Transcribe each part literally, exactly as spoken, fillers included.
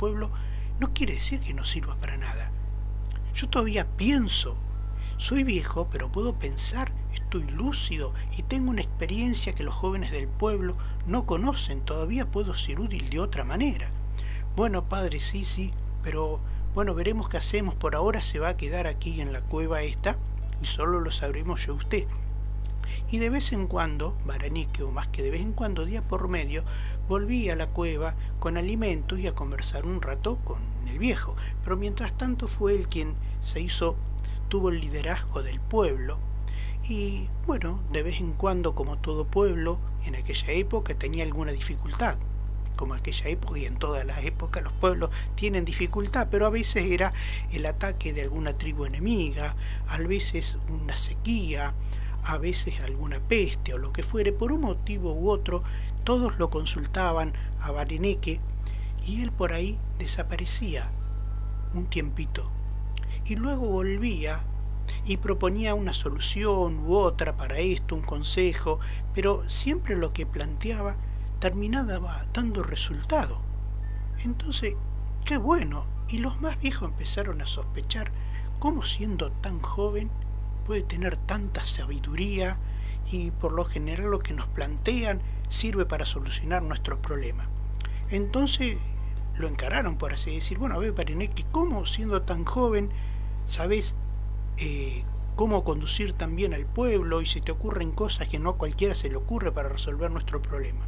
pueblo no quiere decir que no sirva para nada. Yo todavía pienso, soy viejo, pero puedo pensar, estoy lúcido y tengo una experiencia que los jóvenes del pueblo no conocen, todavía puedo ser útil de otra manera. Bueno, padre, sí, sí, pero bueno, veremos qué hacemos, por ahora se va a quedar aquí en la cueva esta y solo lo sabremos yo y usted. Y de vez en cuando, Baranique, o más que de vez en cuando, día por medio, volvía a la cueva con alimentos y a conversar un rato con el viejo, pero mientras tanto fue él quien se hizo, tuvo el liderazgo del pueblo, y bueno, de vez en cuando, como todo pueblo, en aquella época tenía alguna dificultad, como aquella época y en todas las épocas los pueblos tienen dificultad, pero a veces era el ataque de alguna tribu enemiga, a veces una sequía, a veces alguna peste o lo que fuere, por un motivo u otro, todos lo consultaban a Baranique y él por ahí desaparecía un tiempito y luego volvía y proponía una solución u otra para esto, un consejo, pero siempre lo que planteaba terminaba dando resultado. Entonces, qué bueno, y los más viejos empezaron a sospechar cómo siendo tan joven puede tener tanta sabiduría y por lo general lo que nos plantean sirve para solucionar nuestros problemas. Entonces lo encararon, por así decir, bueno, a ver, Baranique, ¿cómo siendo tan joven sabes eh, cómo conducir también al pueblo y se te ocurren cosas que no a cualquiera se le ocurre para resolver nuestro problema?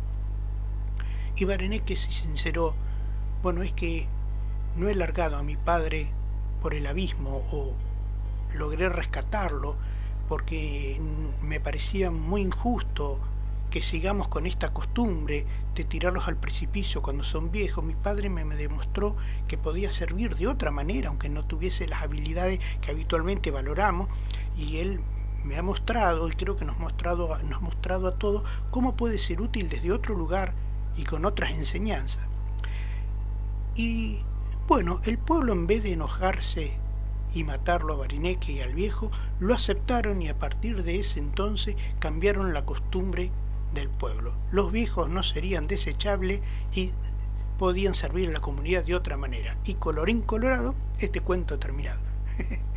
Y Baranique se sinceró, bueno, es que no he largado a mi padre por el abismo o logré rescatarlo porque me parecía muy injusto que sigamos con esta costumbre de tirarlos al precipicio cuando son viejos. Mi padre me, me demostró que podía servir de otra manera, aunque no tuviese las habilidades que habitualmente valoramos, y él me ha mostrado, y creo que nos ha mostrado, nos ha mostrado a todos, cómo puede ser útil desde otro lugar y con otras enseñanzas. Y bueno, el pueblo, en vez de enojarse y matarlo a Baranique y al viejo, lo aceptaron y a partir de ese entonces cambiaron la costumbre del pueblo. Los viejos no serían desechables y podían servir a la comunidad de otra manera. Y colorín colorado, este cuento ha terminado.